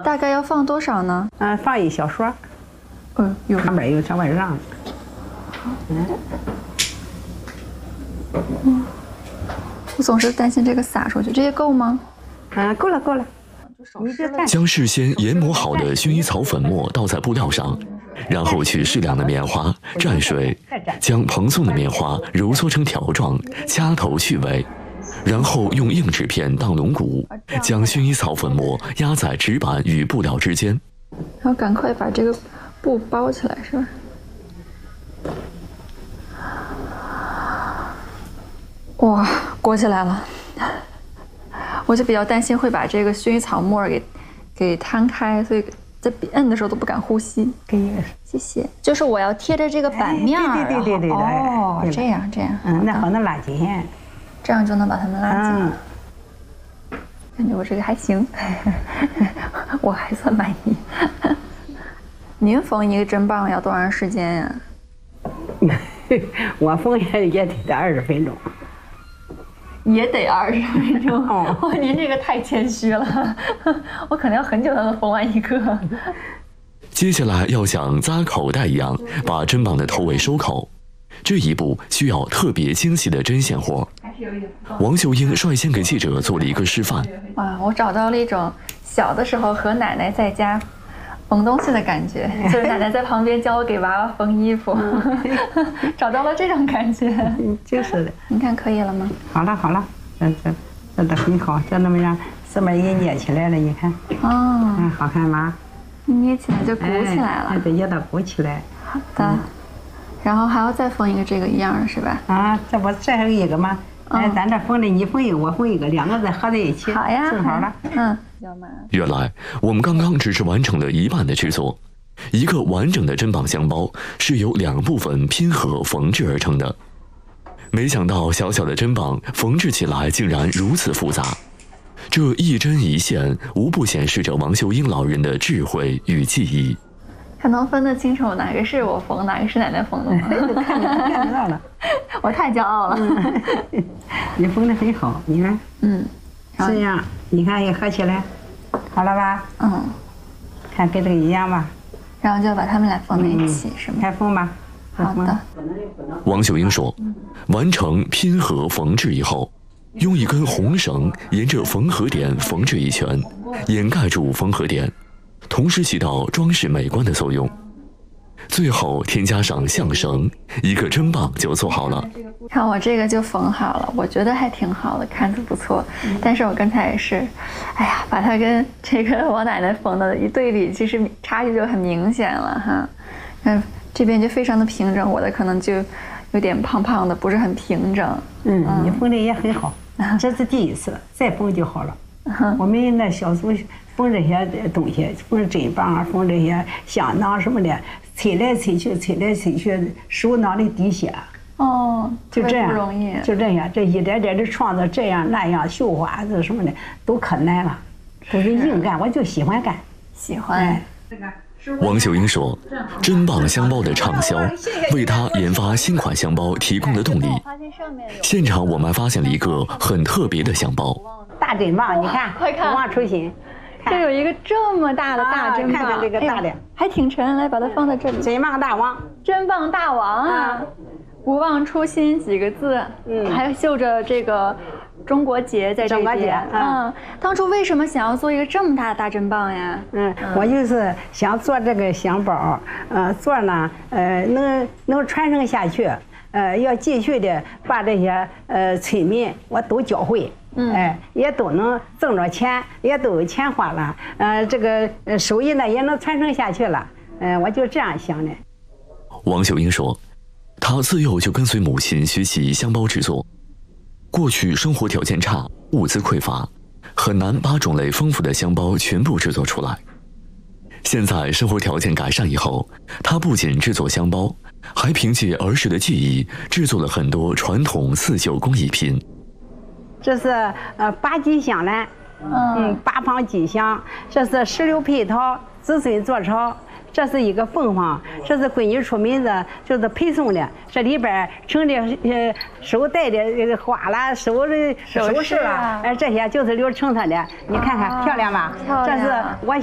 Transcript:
大概要放多少呢？ 放1小勺。 有上面有这玩意让。 我总是担心这个洒出去，这些够吗？ 够了够了。 将事先研磨好的薰衣草粉末倒在布料上，然后取适量的棉花蘸水，将蓬松的棉花揉搓成条状，掐头去尾，然后用硬纸片当龙骨，将薰衣草粉末压在纸板与布料之间。 然后赶快把这个布包起来，是吧？哇，裹起来了。我就比较担心会把这个薰衣草沫给摊开，所以在摁的时候都不敢呼吸。谢谢。就是我要贴着这个板面儿。 对。 哦，这样。 那好能拉紧。 这样就能把它们拉紧。感觉我这个还行，我还算满意。您缝一个针棒要多长时间呀？ 我缝也得20分钟。 也得20分钟哦，您这个太谦虚了，我可能要很久才能缝完一个。 接下来要像扎口袋一样，把针棒的头尾收口，这一步需要特别精细的针线活。王秀英率先给记者做了一个示范。 哇，我找到了一种小的时候和奶奶在家缝东西的感觉，就是奶奶在旁边教我给娃娃缝衣服，找到了这种感觉。 就是的。 您看可以了吗？ 好了，这都很好，这那么样，上面也捏起来了，你看。哦。好看吗？ 捏起来就鼓起来了。 对，也得鼓起来。 好的。然后还要再缝一个这个一样的是吧？ 这不这还有一个吗？咱这缝的你缝一个，我缝一个，2个再合在一起。 好呀。 正好了。 原来我们刚刚只是完成了一半的制作，一个完整的针棒香包是由2部分拼合缝制而成的。没想到小小的针棒缝制起来竟然如此复杂，这一针一线无不显示着王秀英老人的智慧与技艺。 还能分得清楚哪个是我缝，哪个是奶奶缝的吗？ 看到了， 我太骄傲了。 你缝得很好，你看。这样，你看也合起来，好了吧？看跟这个一样吧。 然后就把它们俩缝在一起，是吗？ 开缝吧。 好的。 王秀英说，完成拼合缝制以后，用一根红绳沿着缝合点缝制一圈，掩盖住缝合点，同时起到装饰美观的作用。最后添加上象绳，一个针棒就做好了。 看我这个就缝好了，我觉得还挺好的，看着不错。但是我刚才也是，哎呀，把它跟这个我奶奶缝的一对比，其实差距就很明显了哈。这边就非常的平整，我的可能就有点胖胖的，不是很平整。 你缝的也很好，这是第一次，再缝就好了。我们那小时候缝这些东西，缝针棒，缝这些香囊什么的，吹来吹去，手囊里滴血。就这样， 不容易。 就这样，这一点点的创造这样那样绣花这什么的都可难了，都是硬干，我就喜欢干。 喜欢。 王秀英说，针棒香包的畅销为她研发新款香包提供了动力。现场我们发现了一个很特别的香包， 大针棒，你看， 快看， 不忘初心。 这有一个这么大的大针棒， 看看这个大的， 还挺沉，来把它放在这里。 针棒大王， 针棒大王啊！不忘初心几个字，还绣着这个中国结在这边。当初为什么想要做一个这么大的大针棒呀？ 我就是想做这个香包，做呢，能传承下去，要继续的把这些村民我都教会。也都能挣着钱，也都有钱花了，这个手艺呢也能传承下去了，我就这样想的。 王秀英说，她自幼就跟随母亲学习香包制作，过去生活条件差，物资匮乏，很难把种类丰富的香包全部制作出来。现在生活条件改善以后，她不仅制作香包，还凭借儿时的技艺制作了很多传统刺绣工艺品。 这是8吉香兰，8方吉祥，这是16蓓桃，子孙坐巢，这是一个凤凰，这是闺女出门的，就是配送的，这里边盛的手戴的这个花啦，首饰啦，这些就是留成她的，你看看漂亮吧？这是我